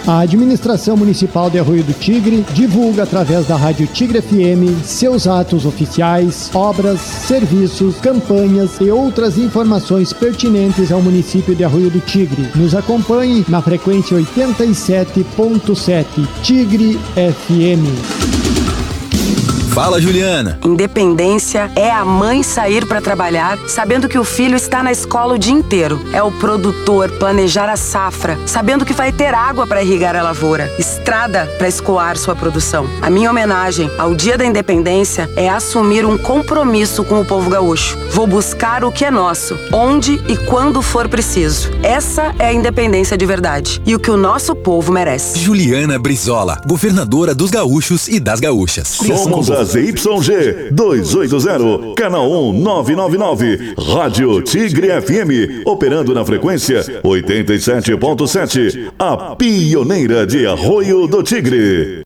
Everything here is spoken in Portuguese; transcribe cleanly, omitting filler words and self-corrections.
A administração municipal de Arroio do Tigre divulga através da Rádio Tigre FM seus atos oficiais, obras, serviços, campanhas e outras informações pertinentes ao município de Arroio do Tigre. Nos acompanhe na frequência 87.7 Tigre FM. Fala, Juliana. Independência é a mãe sair para trabalhar sabendo que o filho está na escola o dia inteiro. É o produtor planejar a safra sabendo que vai ter água para irrigar a lavoura, estrada para escoar sua produção. A minha homenagem ao Dia da Independência é assumir um compromisso com o povo gaúcho. Vou buscar o que é nosso, onde e quando for preciso. Essa é a independência de verdade e o que o nosso povo merece. Juliana Brizola, governadora dos gaúchos e das gaúchas. Somos a ZYG 280, canal 1999, Rádio Tigre FM, operando na frequência 87.7, a pioneira de Arroio do Tigre.